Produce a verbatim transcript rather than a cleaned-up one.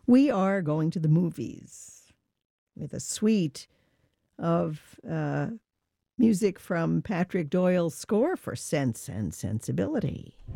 We are going to the movies with a suite of uh, music from Patrick Doyle's score for Sense and Sensibility.